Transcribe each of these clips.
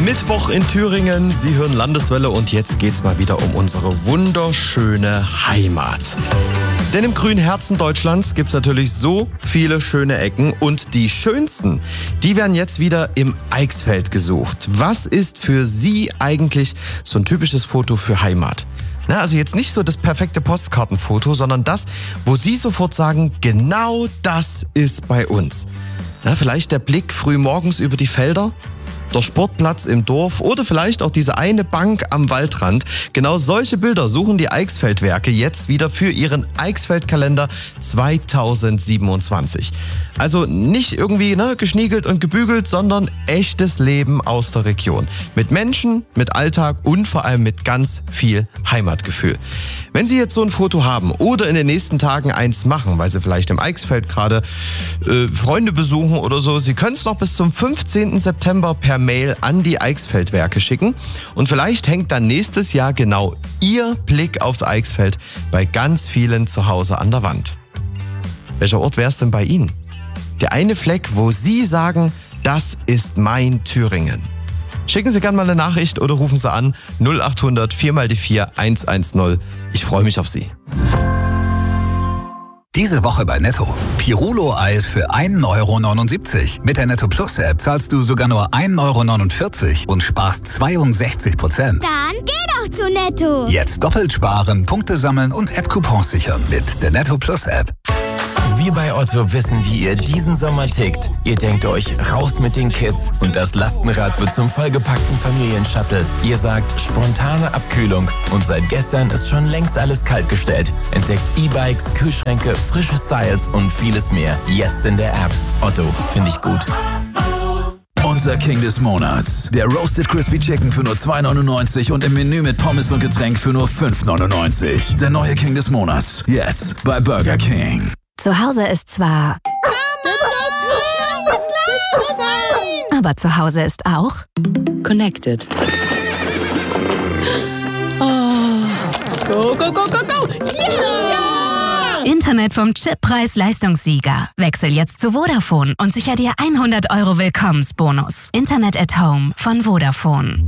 Mittwoch in Thüringen, Sie hören Landeswelle und jetzt geht's mal wieder um unsere wunderschöne Heimat. Denn im grünen Herzen Deutschlands gibt's natürlich so viele schöne Ecken und die schönsten, die werden jetzt wieder im Eichsfeld gesucht. Was ist für Sie eigentlich so ein typisches Foto für Heimat? Na, also jetzt nicht so das perfekte Postkartenfoto, sondern das, wo Sie sofort sagen, genau das ist bei uns. Na, vielleicht der Blick früh morgens über die Felder, der Sportplatz im Dorf oder vielleicht auch diese eine Bank am Waldrand. Genau solche Bilder suchen die Eichsfeldwerke jetzt wieder für ihren Eichsfeldkalender 2027. Also nicht irgendwie geschniegelt und gebügelt, sondern echtes Leben aus der Region. Mit Menschen, mit Alltag und vor allem mit ganz viel Heimatgefühl. Wenn Sie jetzt so ein Foto haben oder in den nächsten Tagen eins machen, weil Sie vielleicht im Eichsfeld gerade Freunde besuchen oder so, Sie können es noch bis zum 15. September per Mail an die Eichsfeldwerke schicken und vielleicht hängt dann nächstes Jahr genau Ihr Blick aufs Eichsfeld bei ganz vielen zu Hause an der Wand. Welcher Ort wäre es denn bei Ihnen? Der eine Fleck, wo Sie sagen, das ist mein Thüringen. Schicken Sie gerne mal eine Nachricht oder rufen Sie an 0800 4x4 110. Ich freue mich auf Sie. Diese Woche bei Netto. Pirulo-Eis für 1,79 €. Mit der Netto Plus App zahlst du sogar nur 1,49 € und sparst 62%. Dann geh doch zu Netto. Jetzt doppelt sparen, Punkte sammeln und App-Coupons sichern mit der Netto Plus App. Wir bei Otto wissen, wie ihr diesen Sommer tickt. Ihr denkt euch, raus mit den Kids und das Lastenrad wird zum vollgepackten Familienshuttle. Ihr sagt, spontane Abkühlung und seit gestern ist schon längst alles kaltgestellt. Entdeckt E-Bikes, Kühlschränke, frische Styles und vieles mehr. Jetzt in der App. Otto, finde ich gut. Unser King des Monats. Der Roasted Crispy Chicken für nur 2,99 € und im Menü mit Pommes und Getränk für nur 5,99 €. Der neue King des Monats. Jetzt bei Burger King. Zu Hause ist zwar... Aber zu Hause ist auch... Connected. Oh. Go, go, go, go, go! Yeah! Internet vom Chippreis-Leistungssieger. Wechsel jetzt zu Vodafone und sicher dir 100 € Willkommensbonus. Internet at Home von Vodafone.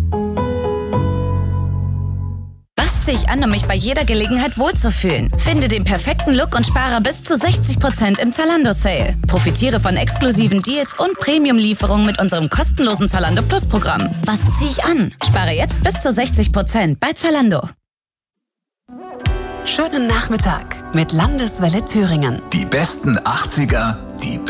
Was ziehe ich an, um mich bei jeder Gelegenheit wohlzufühlen? Finde den perfekten Look und spare bis zu 60% im Zalando-Sale. Profitiere von exklusiven Deals und Premium-Lieferungen mit unserem kostenlosen Zalando Plus-Programm. Was ziehe ich an? Spare jetzt bis zu 60% bei Zalando. Schönen Nachmittag mit Landeswelle Thüringen. Die besten 80er, die